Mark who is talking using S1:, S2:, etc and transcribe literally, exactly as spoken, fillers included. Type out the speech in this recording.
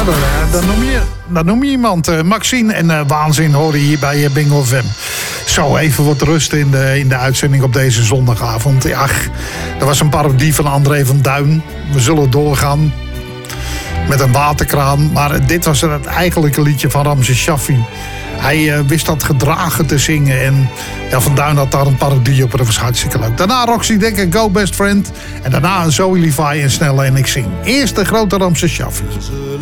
S1: Ja, dan, dan, noem, je, dan noem je iemand. Uh, Maxine en uh, Waanzin horen hier bij uh, Bingo F M. Zo, even wat rust in de, in de uitzending op deze zondagavond. Ja, er was een parodie van André van Duin. We zullen doorgaan met een waterkraan. Maar dit was het eigenlijke liedje van Ramses Shaffi. Hij uh, wist dat gedragen te zingen. En ja, Van Duin had daar een parodie op. En dat was hartstikke leuk. Daarna Roxy Dekker, Go Best Friend. En daarna Zoe Levi en Snelle en ik zing. Eerst de grote Ramses Shaffi.